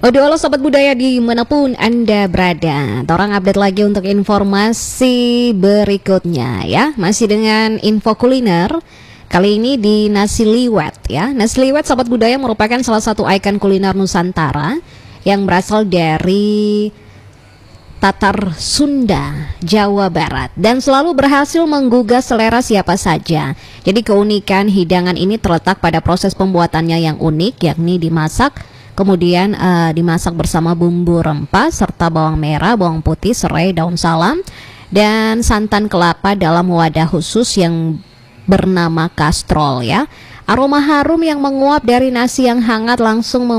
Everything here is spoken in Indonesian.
Audio halo sobat budaya dimanapun Anda berada. Orang update lagi untuk informasi berikutnya ya. Masih dengan info kuliner. Kali ini di nasi liwet ya. Nasi liwet sobat budaya merupakan salah satu ikon kuliner Nusantara yang berasal dari Tatar Sunda, Jawa Barat, dan selalu berhasil menggugah selera siapa saja. Jadi keunikan hidangan ini terletak pada proses pembuatannya yang unik, yakni kemudian dimasak bersama bumbu rempah serta bawang merah, bawang putih, serai, daun salam, dan santan kelapa dalam wadah khusus yang bernama kastrol ya. Aroma harum yang menguap dari nasi yang hangat langsung